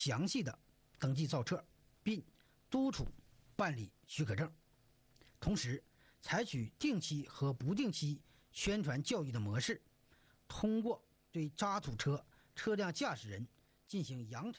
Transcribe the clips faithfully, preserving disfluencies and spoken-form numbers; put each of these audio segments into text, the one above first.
详细的登记造册，并督促办理许可证。同时，采取定期和不定期宣传教育的模式，通过对渣土车车辆驾驶人进行扬。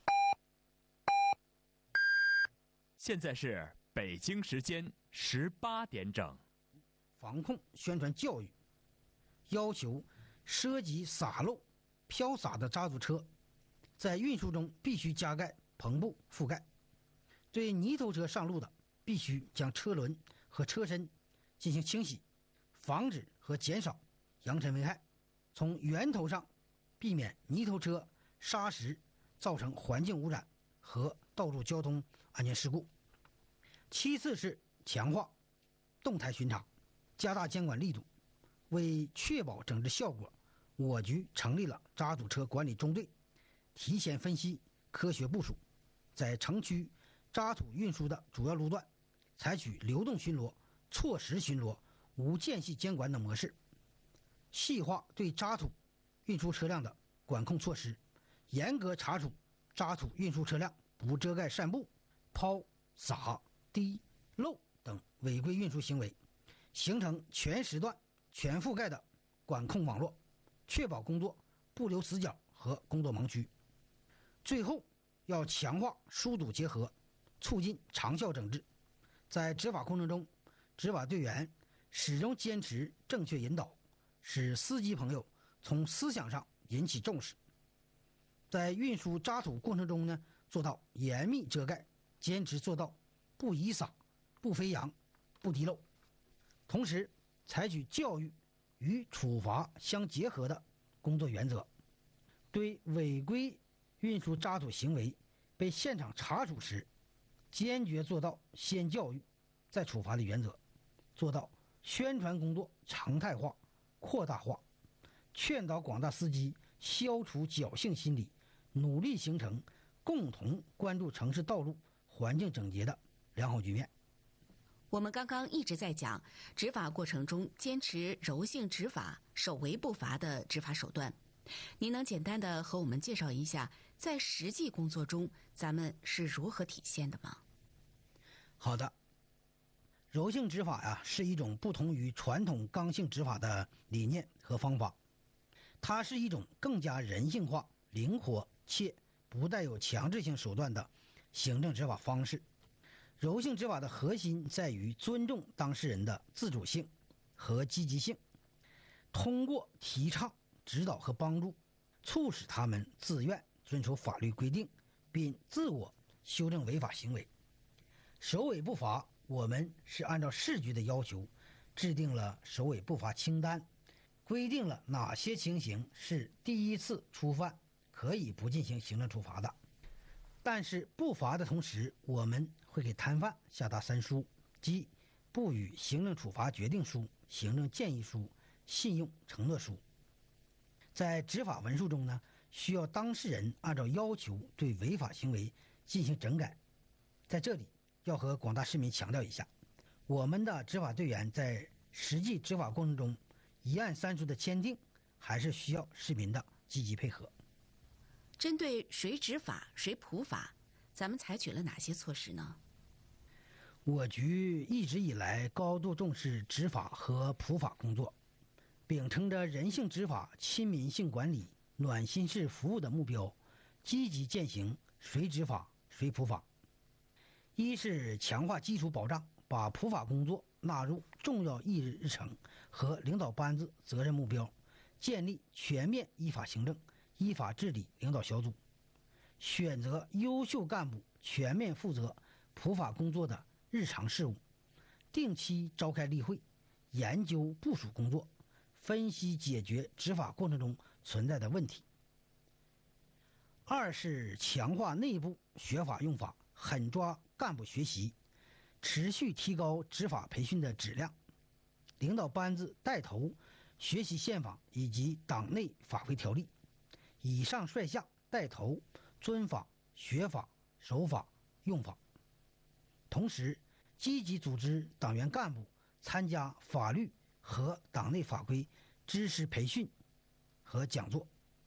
现在是北京时间十八点整。 防控宣传教育，要求涉及洒漏、飘洒的渣土车，在运输中必须加盖篷布覆盖。对泥头车上路的，必须将车轮和车身进行清洗，防止和减少扬尘危害，从源头上避免泥头车砂石造成环境污染和道路交通安全事故。其次是强化动态巡查，加大监管力度。为确保整治效果，我局成立了渣土车管理中队，提前分析、科学部署，在城区渣土运输的主要路段，采取流动巡逻、错时巡逻、无间隙监管等模式，细化对渣土运输车辆的管控措施，严格查处渣土运输车辆不遮盖散布、抛洒、滴漏等违规运输行为，形成全时段全覆盖的管控网络，确保工作不留死角和工作盲区。最后要强化疏堵结合，促进长效整治。在执法过程中，执法队员始终坚持正确引导，使司机朋友从思想上引起重视。在运输渣土过程中呢，做到严密遮盖，坚持做到不遗洒、不飞扬、不滴漏。同时采取教育与处罚相结合的工作原则，对违规运输渣土行为被现场查处时，坚决做到先教育再处罚的原则，做到宣传工作常态化、扩大化，劝导广大司机消除侥幸心理，努力形成共同关注城市道路环境整洁的良好局面。 我们刚刚一直在讲执法过程中坚持柔性执法、守为不罚的执法手段，您能简单的和我们介绍一下，在实际工作中咱们是如何体现的吗？ 好的，柔性执法呀、啊、是一种不同于传统刚性执法的理念和方法，它是一种更加人性化、灵活且不带有强制性手段的行政执法方式。柔性执法的核心在于尊重当事人的自主性和积极性，通过提倡、指导和帮助，促使他们自愿遵守法律规定，并自我修正违法行为。首尾不罚，我们是按照市局的要求制定了首尾不罚清单，规定了哪些情形是第一次初犯可以不进行行政处罚的。但是不罚的同时，我们会给摊贩下达三书，即不予行政处罚决定书、行政建议书、信用承诺书。在执法文书中呢，需要当事人按照要求对违法行为进行整改。在这里要和广大市民强调一下，我们的执法队员在实际执法过程中，一案三书的签订还是需要市民的积极配合。 针对谁执法谁普法，咱们采取了哪些措施呢？ 我局一直以来高度重视执法和普法工作，秉承着人性执法、亲民性管理、暖心式服务的目标，积极践行谁执法谁普法。一是强化基础保障，把普法工作纳入重要议日日程和领导班子责任目标，建立全面依法行政、依法治理领导小组，选择优秀干部全面负责普法工作的日常事务，定期召开例会，研究部署工作，分析解决执法过程中存在的问题。二是强化内部学法用法，狠抓干部学习，持续提高执法培训的质量，领导班子带头学习宪法以及党内法规条例，以上率下带头遵法、学法、守法、用法。同时积极组织党员干部参加法律和党内法规知识培训和讲座。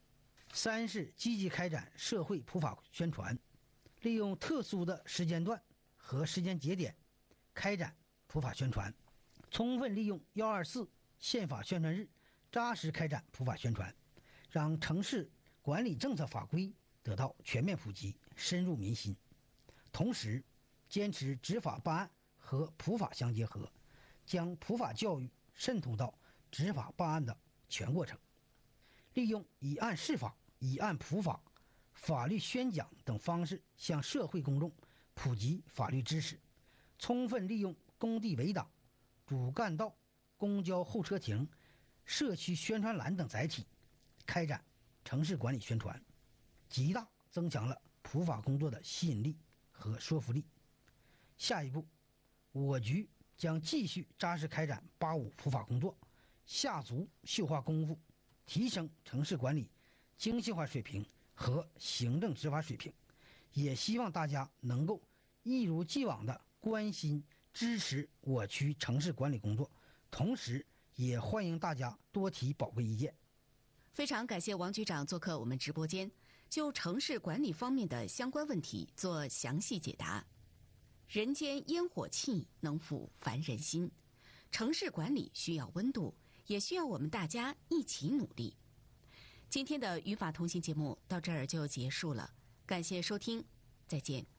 三是积极开展社会普法宣传，利用特殊的时间段和时间节点开展普法宣传，充分利用一二四宪法宣传日，扎实开展普法宣传，让城市管理政策法规得到全面普及，深入民心。同时，坚持执法办案和普法相结合，将普法教育渗透到执法办案的全过程，利用以案释法、以案普法、法律宣讲等方式向社会公众普及法律知识，充分利用工地围挡、主干道、公交候车亭、社区宣传栏等载体，开展城市管理宣传，极大增强了普法工作的吸引力和说服力。下一步，我局将继续扎实开展八五普法工作，下足绣花功夫，提升城市管理精细化水平和行政执法水平。也希望大家能够一如既往的关心支持我区城市管理工作，同时也欢迎大家多提宝贵意见。 非常感谢王局长做客我们直播间，就城市管理方面的相关问题做详细解答。人间烟火气能抚凡人心，城市管理需要温度，也需要我们大家一起努力。今天的语法同行节目到这儿就结束了，感谢收听，再见。